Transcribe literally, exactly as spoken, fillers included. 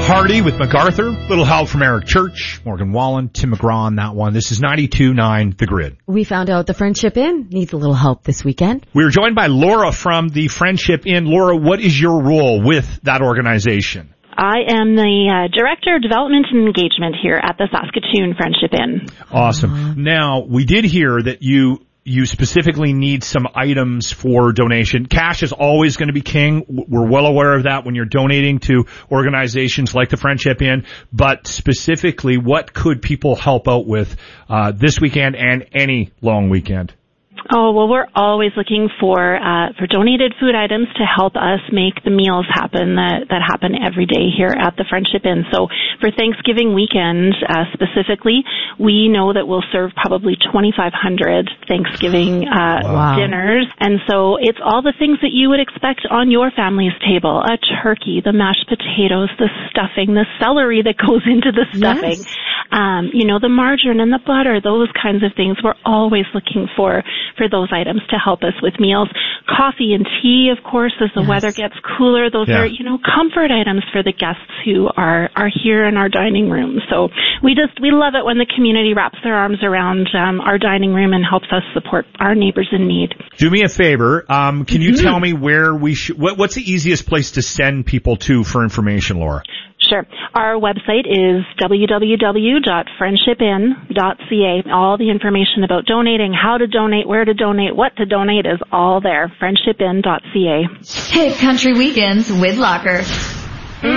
Hardy with MacArthur. Little help from Eric Church, Morgan Wallen, Tim McGraw on that one. This is ninety-two point nine The Grid. We found out the Friendship Inn needs a little help this weekend. We were joined by Laura from the Friendship Inn. Laura, what is your role with that organization? I am the uh, Director of Development and Engagement here at the Saskatoon Friendship Inn. Awesome. Uh-huh. Now, we did hear that you you specifically need some items for donation. Cash is always going to be king. We're well aware of that when you're donating to organizations like the Friendship Inn. But specifically, what could people help out with uh this weekend and any long weekend? Oh, well, we're always looking for uh for donated food items to help us make the meals happen that that happen every day here at the Friendship Inn. So for Thanksgiving weekend uh specifically, we know that we'll serve probably twenty-five hundred Thanksgiving uh wow. dinners. And so it's all the things that you would expect on your family's table. A turkey, the mashed potatoes, the stuffing, the celery that goes into the stuffing. Yes. Um, you know, the margarine and the butter, those kinds of things. We're always looking for for those items to help us with meals. Coffee and tea, of course, as the yes. weather gets cooler. Those yeah. are, you know, comfort items for the guests who are, are here in our dining room. So we just, we love it when the community wraps their arms around um, our dining room and helps us support our neighbors in need. Do me a favor. Um, can you Mm-hmm. tell me where we should, what, what's the easiest place to send people to for information, Laura? Sure. Our website is w w w dot friendship inn dot c a. All the information about donating, how to donate, where to donate, what to donate is all there. friendship inn dot c a. Hit Country Weekends with Locker.